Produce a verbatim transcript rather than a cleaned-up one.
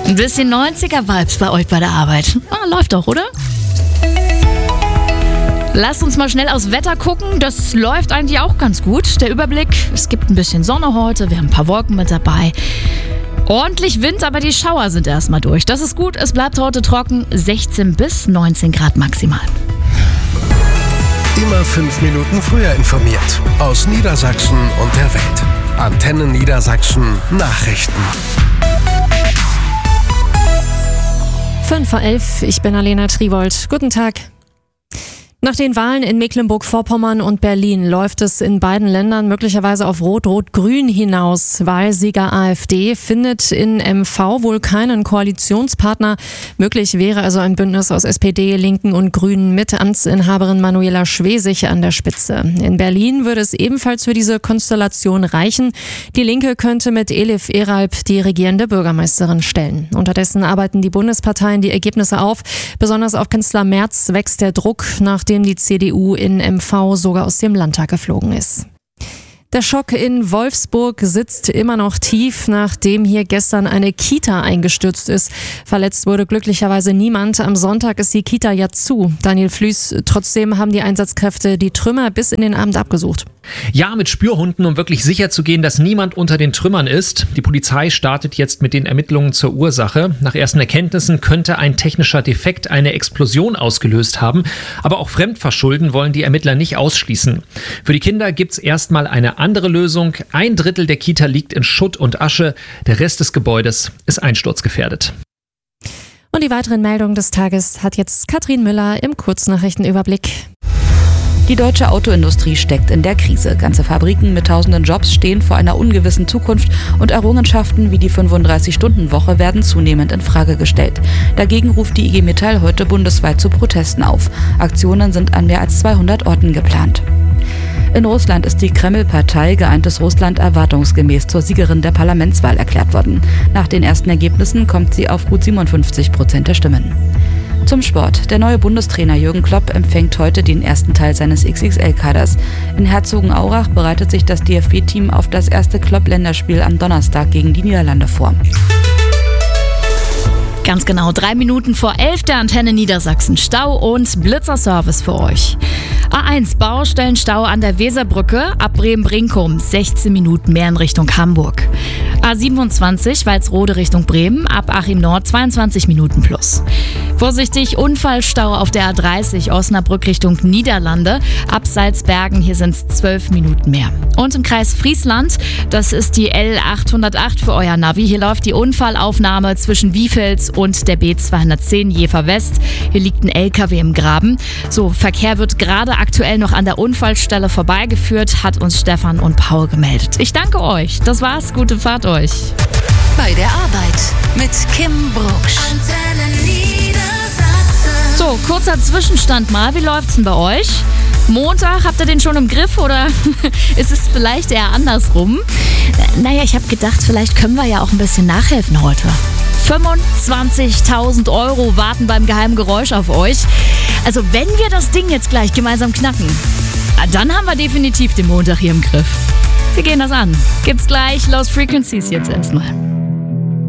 Ein bisschen neunziger-Vibes bei euch bei der Arbeit. Ah, läuft doch, oder? Lasst uns mal schnell aufs Wetter gucken. Das läuft eigentlich auch ganz gut. Der Überblick, es gibt ein bisschen Sonne heute, wir haben ein paar Wolken mit dabei. Ordentlich Wind, aber die Schauer sind erstmal durch. Das ist gut, es bleibt heute trocken, sechzehn bis neunzehn Grad maximal. Immer fünf Minuten früher informiert. Aus Niedersachsen und der Welt. Antenne Niedersachsen Nachrichten. fünf vor elf, ich bin Alena Triwold. Guten Tag. Nach den Wahlen in Mecklenburg-Vorpommern und Berlin läuft es in beiden Ländern möglicherweise auf Rot-Rot-Grün hinaus. Wahlsieger AfD findet in M V wohl keinen Koalitionspartner. Möglich wäre also ein Bündnis aus S P D, Linken und Grünen mit Amtsinhaberin Manuela Schwesig an der Spitze. In Berlin würde es ebenfalls für diese Konstellation reichen. Die Linke könnte mit Elif Eralp die regierende Bürgermeisterin stellen. Unterdessen arbeiten die Bundesparteien die Ergebnisse auf. Besonders auf Kanzler Merz wächst der Druck, nachdem die C D U in M V sogar aus dem Landtag geflogen ist. Der Schock in Wolfsburg sitzt immer noch tief, nachdem hier gestern eine Kita eingestürzt ist. Verletzt wurde glücklicherweise niemand. Am Sonntag ist die Kita ja zu. Daniel Flüß, trotzdem haben die Einsatzkräfte die Trümmer bis in den Abend abgesucht. Ja, mit Spürhunden, um wirklich sicher zu gehen, dass niemand unter den Trümmern ist. Die Polizei startet jetzt mit den Ermittlungen zur Ursache. Nach ersten Erkenntnissen könnte ein technischer Defekt eine Explosion ausgelöst haben. Aber auch Fremdverschulden wollen die Ermittler nicht ausschließen. Für die Kinder gibt's erstmal eine andere Lösung. Ein Drittel der Kita liegt in Schutt und Asche. Der Rest des Gebäudes ist einsturzgefährdet. Und die weiteren Meldungen des Tages hat jetzt Katrin Müller im Kurznachrichtenüberblick. Die deutsche Autoindustrie steckt in der Krise. Ganze Fabriken mit tausenden Jobs stehen vor einer ungewissen Zukunft und Errungenschaften wie die fünfunddreißig-Stunden-Woche werden zunehmend in Frage gestellt. Dagegen ruft die I G Metall heute bundesweit zu Protesten auf. Aktionen sind an mehr als zweihundert Orten geplant. In Russland ist die Kreml-Partei Geeintes Russland erwartungsgemäß zur Siegerin der Parlamentswahl erklärt worden. Nach den ersten Ergebnissen kommt sie auf gut siebenundfünfzig Prozent der Stimmen. Zum Sport. Der neue Bundestrainer Jürgen Klopp empfängt heute den ersten Teil seines X X L-Kaders. In Herzogenaurach bereitet sich das D F B-Team auf das erste Klopp-Länderspiel am Donnerstag gegen die Niederlande vor. Ganz genau, drei Minuten vor elf der Antenne Niedersachsen. Stau und Blitzerservice für euch. A eins Baustellenstau an der Weserbrücke ab Bremen-Brinkum, sechzehn Minuten mehr in Richtung Hamburg. A siebenundzwanzig Walsrode Richtung Bremen, ab Achim Nord zweiundzwanzig Minuten plus. Vorsichtig, Unfallstau auf der A dreißig Osnabrück Richtung Niederlande, ab Salzbergen, hier sind es zwölf Minuten mehr. Und im Kreis Friesland, das ist die L achthundertacht für euer Navi, hier läuft die Unfallaufnahme zwischen Wiefels und der B zweihundertzehn Jever West. Hier liegt ein L K W im Graben. So, Verkehr wird gerade aktuell noch an der Unfallstelle vorbeigeführt, hat uns Stefan und Paul gemeldet. Ich danke euch. Das war's. Gute Fahrt euch. Bei der Arbeit mit Kim Brucksch. So, kurzer Zwischenstand mal. Wie läuft's denn bei euch? Montag, habt ihr den schon im Griff oder ist es vielleicht eher andersrum? Naja, ich habe gedacht, vielleicht können wir ja auch ein bisschen nachhelfen heute. fünfundzwanzigtausend Euro warten beim geheimen Geräusch auf euch. Also wenn wir das Ding jetzt gleich gemeinsam knacken, dann haben wir definitiv den Montag hier im Griff. Wir gehen das an. Gibt's gleich Lost Frequencies jetzt erstmal.